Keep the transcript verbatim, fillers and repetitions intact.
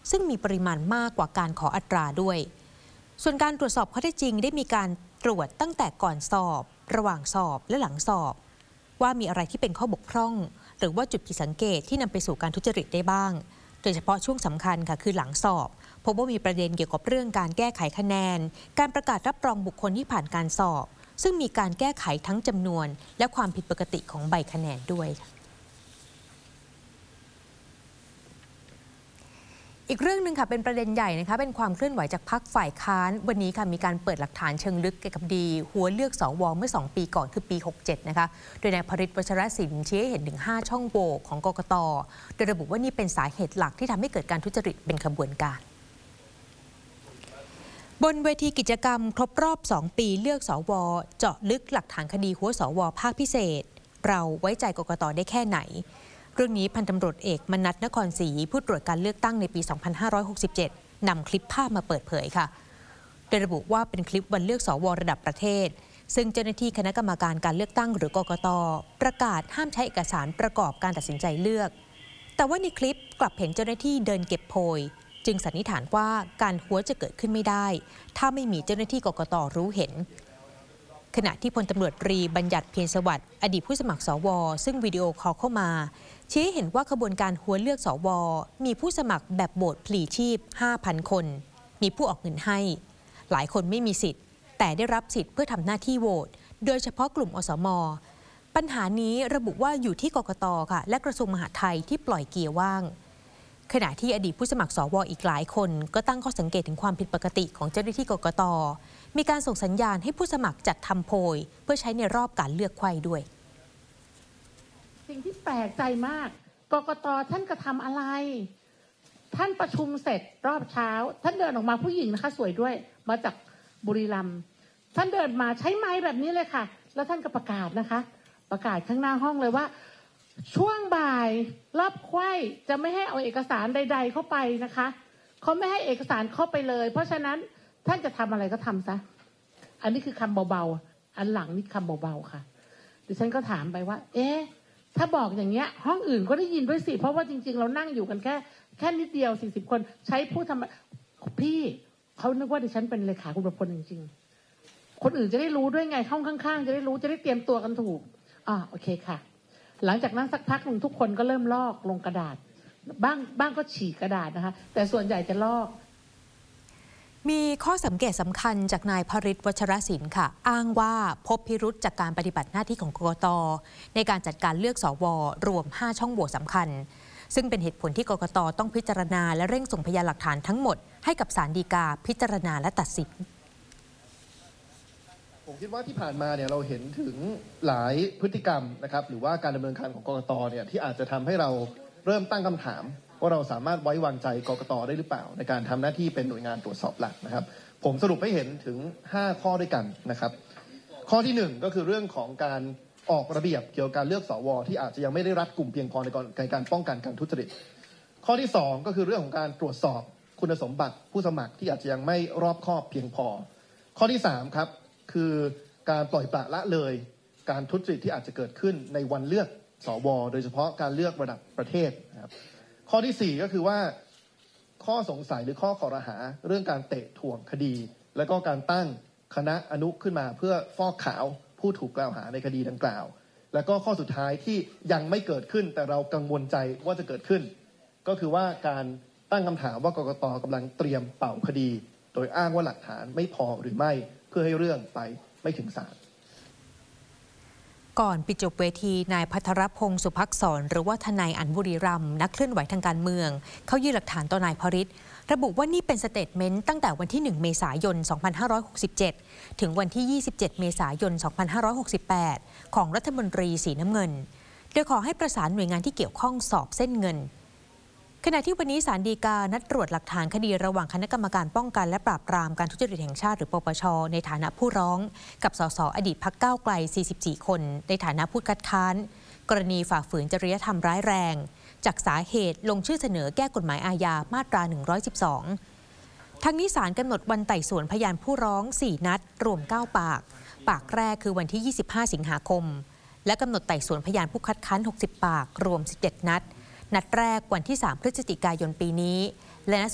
ซึ่งมีปริมาณมากกว่าการขออัตราด้วยส่วนการตรวจสอบข้อเท็จจริงได้มีการตรวจตั้งแต่ก่อนสอบระหว่างสอบและหลังสอบว่ามีอะไรที่เป็นข้อบกพร่องหรือว่าจุดผิดสังเกตที่นำไปสู่การทุจริตได้บ้างโดยเฉพาะช่วงสำคัญค่ะคือหลังสอบพบว่ามีประเด็นเกี่ยวกับเรื่องการแก้ไขคะแนนการประกาศรับรองบุคคลที่ผ่านการสอบซึ่งมีการแก้ไขทั้งจำนวนและความผิดปกติของใบคะแนนด้วยอีกเรื่องหนึ่งค่ะเป็นประเด็นใหญ่นะคะเป็นความเคลื่อนไหวจากพรรคฝ่ายค้านวันนี้ค่ะมีการเปิดหลักฐานเชิงลึกเกี่ยวกับคดีหัวเลือกสวเมื่อสองปีก่อนคือปีหกสิบเจ็ดนะคะโดยนายพฤทธิ์ วัชรศิลป์ชี้ให้เห็นถึงห้าช่องโหว่ของกกต.โดยระบุว่านี่เป็นสาเหตุหลักที่ทำให้เกิดการทุจริตเป็นขบวนการบนเวทีกิจกรรมครบรอบสองปีเลือกสวเจาะลึกหลักฐานคดีหัวสวภาคพิเศษเราไว้ใจกกต.ได้แค่ไหนเรื่องนี้พันตำรวจเอกมนัส นครศรีผู้ตรวจการเลือกตั้งในปี สองพันห้าร้อยหกสิบเจ็ด นำคลิปภาพมาเปิดเผยค่ะโดยระบุว่าเป็นคลิปวันเลือกสวระดับประเทศซึ่งเจ้าหน้าที่คณะกรรมการการเลือกตั้งหรือกกต.ประกาศห้ามใช้เอกสารประกอบการตัดสินใจเลือกแต่ว่าในคลิปกลับเห็นเจ้าหน้าที่เดินเก็บโพยจึงสันนิษฐานว่าการหัวจะเกิดขึ้นไม่ได้ถ้าไม่มีเจ้าหน้าที่กกต.รู้เห็นขณะที่พลตำรวจตรีบัญญัติเพียรสวัสดิ์อดีตผู้สมัครสวซึ่งวิดีโอคอลเข้ามาชี้เห็นว่าขบวนการหัวเลือกสวมีผู้สมัครแบบโบสถ์พลีชีพ ห้าพัน คนมีผู้ออกเงินให้หลายคนไม่มีสิทธิ์แต่ได้รับสิทธิ์เพื่อทำหน้าที่โหวตโดยเฉพาะกลุ่มอสม.ปัญหานี้ระบุว่าอยู่ที่กกต.ค่ะและกระทรวงมหาดไทยที่ปล่อยเกียร์ว่างขณะที่อดีตผู้สมัครสวอีกหลายคนก็ตั้งข้อสังเกตถึงความผิดปกติของเจ้าหน้าที่กกต.มีการส่งสัญญาณให้ผู้สมัครจัดทำโพยเพื่อใช้ในรอบการเลือกไขว้ด้วยสิ่งที่แปลกใจมากกกต.ท่านกระทำอะไรท่านประชุมเสร็จรอบเช้าท่านเดินออกมาผู้หญิงนะคะสวยด้วยมาจากบุรีรัมย์ท่านเดินมาใช้ไม้แบบนี้เลยค่ะแล้วท่านก็ประกาศนะคะประกาศข้างหน้าห้องเลยว่าช่วงบ่ายรอบไขว้จะไม่ให้เอาเอกสารใดๆเข้าไปนะคะเขาไม่ให้เอกสารเข้าไปเลยเพราะฉะนั้นท่านจะทำอะไรก็ทำซะอันนี้คือคำเบาๆอันหลังนี่คำเบาๆค่ะดิฉันก็ถามไปว่าเอ๊ะถ้าบอกอย่างเงี้ยห้องอื่นก็ได้ยินด้วยสิเพราะว่าจริงๆเรานั่งอยู่กันแค่แค่นิดเดียวสี่สิบคนใช้ผู้ทำพี่เขานึกว่าดิฉันเป็นเลขาคุณประพลจริงๆคนอื่นจะได้รู้ด้วยไงห้องข้างๆจะได้รู้จะได้เตรียมตัวกันถูกอ่าโอเคค่ะหลังจากนั้นสักพักหนึ่งทุกคนก็เริ่มลอกลงกระดาษบ้างบ้างก็ฉีกกระดาษนะคะแต่ส่วนใหญ่จะลอกมีข้อสังเกตสำคัญจากนายพฤทธิ์ วัชรศิลป์ค่ะอ้างว่าพบพิรุธจากการปฏิบัติหน้าที่ของกกต.ในการจัดการเลือกสวรวมห้าช่องโหว่สำคัญซึ่งเป็นเหตุผลที่กกต.ต้องพิจารณาและเร่งส่งพยานหลักฐานทั้งหมดให้กับศาลฎีกาพิจารณาและตัดสินผมคิดว่าที่ผ่านมาเนี่ยเราเห็นถึงหลายพฤติกรรมนะครับหรือว่าการดำเนินการของกกต.เนี่ยที่อาจจะทำให้เราเริ่มตั้งคำถามว่าเราสามารถไว้วางใจกกต.ได้หรือเปล่าในการทำหน้าที่เป็นหน่วยงานตรวจสอบหลักนะครับผมสรุปให้เห็นถึงห้าข้อด้วยกันนะครับข้อที่หนึ่งก็คือเรื่องของการออกระเบียบเกี่ยวกับการเลือกสวที่อาจจะยังไม่ได้รัดกลุ่มเพียงพอในการป้องกันการทุจริตข้อที่สองก็คือเรื่องของการตรวจสอบคุณสมบัติผู้สมัครที่อาจจะยังไม่รอบคอบเพียงพอข้อที่สามครับคือการปล่อยปละละเลยการทุจริตที่อาจจะเกิดขึ้นในวันเลือกสวโดยเฉพาะการเลือกระดับประเทศนะครับข้อที่สี่ก็คือว่าข้อสงสัยหรือข้อคอรหาเรื่องการเตะถ่วงคดีและก็การตั้งคณะอนุขึ้นมาเพื่อฟอกขาวผู้ถูกกล่าวหาในคดีดังกล่าวแล้วก็ข้อสุดท้ายที่ยังไม่เกิดขึ้นแต่เรากังวลใจว่าจะเกิดขึ้นก็คือว่าการตั้งคำถามว่ากกต.กำลังเตรียมเป่าคดีโดยอ้างว่าหลักฐานไม่พอหรือไม่เพื่อให้เรื่องไปไม่ถึงศาลก่อนปิดจบเวทีนายภัทรพงศ์ สุภักษรหรือว่าทนายอั๋นบุรีรัมย์นักเคลื่อนไหวทางการเมืองเขายื่นหลักฐานต่อนายพฤทธิ์ระบุว่านี่เป็นสเตทเมนต์ตั้งแต่วันที่หนึ่งเมษายนสองพันห้าร้อยหกสิบเจ็ดถึงวันที่ยี่สิบเจ็ดเมษายนสองพันห้าร้อยหกสิบแปดของรัฐมนตรีสีน้ำเงินโดยขอให้ประสานหน่วยงานที่เกี่ยวข้องสอบเส้นเงินขณะที่วันนี้ศาลฎีกานัดตรวจหลักฐานคดีระหว่างคณะกรรมการป้องกันและปราบปรามการทุจริตแห่งชาติหรือปปช.ในฐานะผู้ร้องกับสสอดีตพรรคก้าวไกลสี่สิบสี่คนในฐานะผู้คัดค้านกรณีฝ่าฝืนจริยธรรมร้ายแรงจากสาเหตุลงชื่อเสนอแก้กฎหมายอาญามาตราหนึ่งร้อยสิบสองทั้งนี้ศาลกำหนดวันไต่สวนพยานผู้ร้องสี่นัดรวมเก้าปากปากแรกคือวันที่ยี่สิบห้าสิงหาคมและกำหนดไต่สวนพยานผู้คัดค้านหกสิบปากรวมสิบเจ็ดนัดนัดแรกวันที่สามพฤศจิกายนปีนี้และ